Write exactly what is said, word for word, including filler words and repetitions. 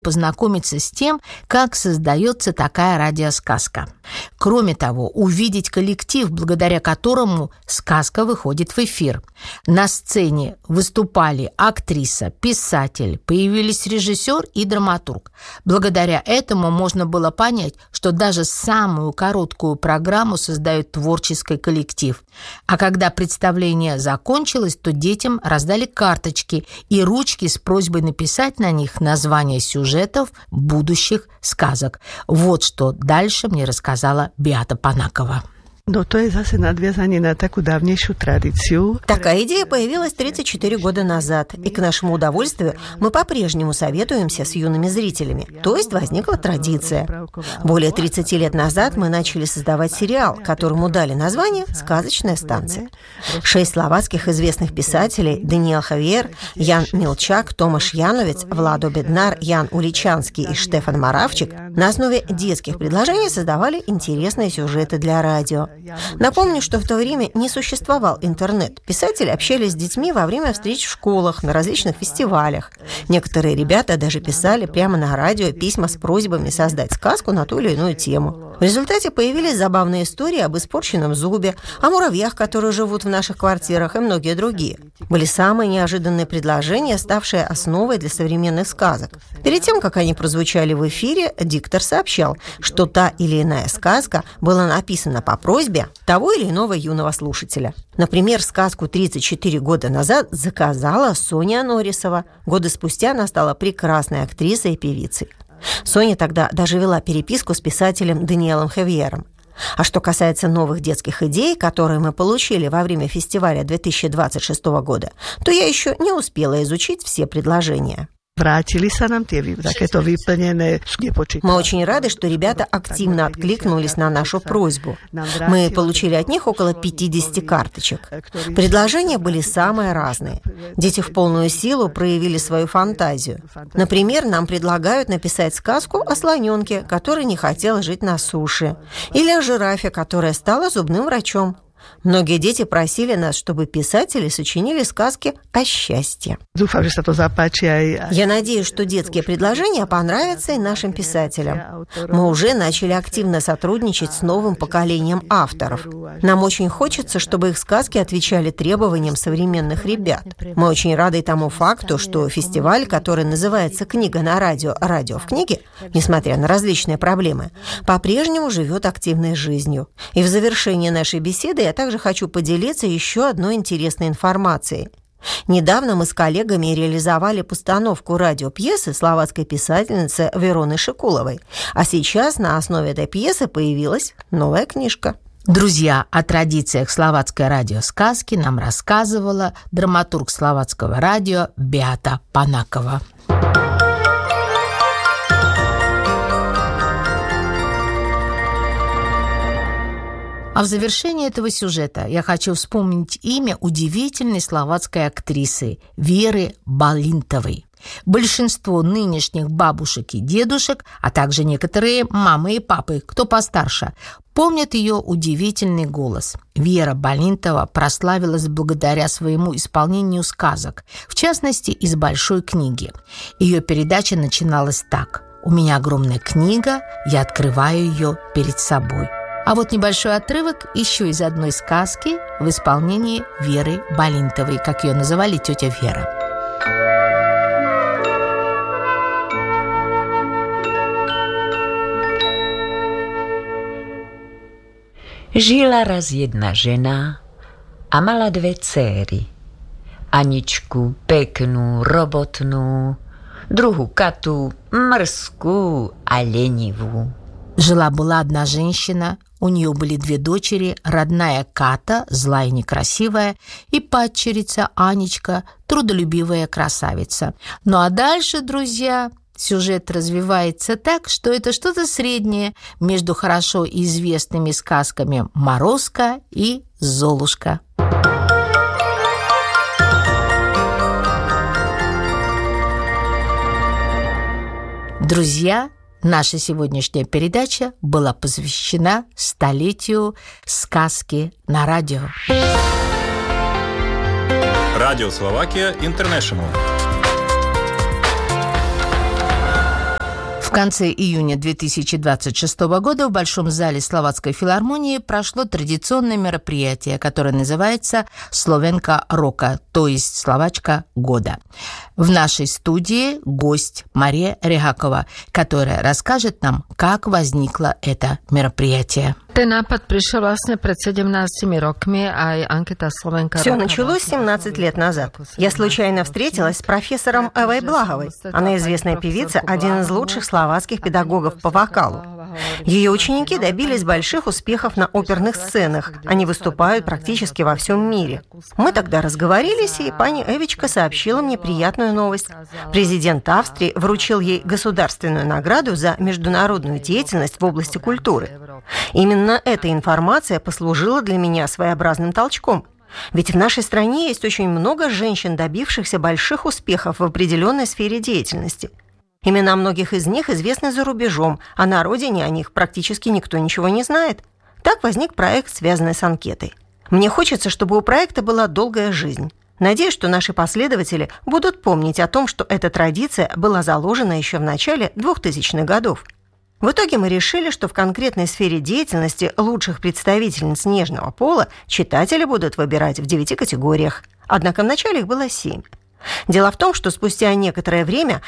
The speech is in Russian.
познакомиться с тем, как создается такая радиосказка. Кроме того, увидеть коллектив, благодаря которому сказка выходит в эфир. На сцене выступали актриса, писатель, появились режиссер и драматург. Благодаря этому можно было понять, что даже самую короткую программу создает творческий коллектив. А когда представление закончилось, то детям раздали карточки и ручки с просьбой написать на них название сюжета будущих сказок. Вот что дальше мне рассказала Beata Panakova. No to je zase nadviazanie na takú dávnejšiu tradíciu. Такая идея появилась тридцать четыре года назад, и к нашему удовольствию мы по-прежнему советуемся с юными зрителями. То есть возникла традиция. Более тридцати лет назад мы начали создавать сериал, которому дали название «Сказочная станция». Шесть словацких известных писателей Даниэл Хавиер, Ян Милчак, Томаш Яновец, Владо Беднар, Ян Уличанский и Штефан Моравчик на основе детских предложений создавали интересные сюжеты для радио. Напомню, что в то время не существовал интернет. Писатели общались с детьми во время встреч в школах, на различных фестивалях. Некоторые ребята даже писали прямо на радио письма с просьбами создать сказку на ту или иную тему. В результате появились забавные истории об испорченном зубе, о муравьях, которые живут в наших квартирах, и многие другие. Были самые неожиданные предложения, ставшие основой для современных сказок. Перед тем, как они прозвучали в эфире, диктор сообщал, что та или иная сказка была написана по просьбе того или иного юного слушателя. Например, сказку тридцать четыре года назад заказала Соня Норрисова. Годы спустя она стала прекрасной актрисой и певицей. Соня тогда даже вела переписку с писателем Даниэлом Хавиером. А что касается новых детских идей, которые мы получили во время фестиваля две тысячи двадцать шестого года, то я еще не успела изучить все предложения. Мы очень рады, что ребята активно откликнулись на нашу просьбу. Мы получили от них около пятидесяти карточек. Предложения были самые разные. Дети в полную силу проявили свою фантазию. Например, нам предлагают написать сказку о слоненке, который не хотел жить на суше, или о жирафе, которая стала зубным врачом. Многие дети просили нас, чтобы писатели сочинили сказки о счастье. Я надеюсь, что детские предложения понравятся и нашим писателям. Мы уже начали активно сотрудничать с новым поколением авторов. Нам очень хочется, чтобы их сказки отвечали требованиям современных ребят. Мы очень рады тому факту, что фестиваль, который называется «Книга на радио. Радио в книге», несмотря на различные проблемы, по-прежнему живет активной жизнью. И в завершении нашей беседы я также хочу поделиться еще одной интересной информацией. Недавно мы с коллегами реализовали постановку радиопьесы словацкой писательницы Вероны Шикуловой. А сейчас на основе этой пьесы появилась новая книжка. Друзья, о традициях словацкой радиосказки нам рассказывала драматург словацкого радио Beata Panakova. А в завершении этого сюжета я хочу вспомнить имя удивительной словацкой актрисы Веры Балинтовой. Большинство нынешних бабушек и дедушек, а также некоторые мамы и папы, кто постарше, помнят ее удивительный голос. Вера Балинтова прославилась благодаря своему исполнению сказок, в частности, из большой книги. Ее передача начиналась так: «У меня огромная книга, я открываю ее перед собой». А вот небольшой отрывок еще из одной сказки в исполнении Веры Балинтовой, как ее называли тетя Вера. Žila raz jedna žena a mala dve céry. Aničku peknú, robotnú, druhú Katu mrzkú a lenivú. Жила-была одна женщина, у нее были две дочери, родная Ката, злая и некрасивая, и падчерица Анечка, трудолюбивая красавица. Ну а дальше, друзья, сюжет развивается так, что это что-то среднее между хорошо известными сказками «Морозко» и «Золушка». Друзья, наша сегодняшняя передача была посвящена столетию сказки на радио. Радио Словакия Интернешнл. В конце июня две тысячи двадцать шестого года в Большом зале Словацкой филармонии прошло традиционное мероприятие, которое называется «Словенка рока», то есть «Словачка года». В нашей студии гость Мария Регакова, которая расскажет нам, как возникло это мероприятие. Ten nápad prišiel vlastne pred sedemnástimi rokmi, aj anketa Slovenka. Все началось семнадцать лет назад. Я случайно встретилась с профессором Эвой Благовой. Она известная певица, один из лучших словацких педагогов по вокалу. Ее ученики добились больших успехов на оперных сценах. Они выступают практически во всем мире. Мы тогда разговорились, и пани Эвичка сообщила мне приятную новость. Президент Австрии вручил ей государственную награду за международную деятельность в области культуры. Именно эта информация послужила для меня своеобразным толчком. Ведь в нашей стране есть очень много женщин, добившихся больших успехов в определенной сфере деятельности. Имена многих из них известны за рубежом, а на родине о них практически никто ничего не знает. Так возник проект, связанный с анкетой. Мне хочется, чтобы у проекта была долгая жизнь. Надеюсь, что наши последователи будут помнить о том, что эта традиция была заложена еще в начале двухтысячных годов. В итоге мы решили, что в конкретной сфере деятельности лучших представительниц нежного пола читатели будут выбирать в девяти категориях. Однако вначале их было семь. Дело в том, что спустя некоторое время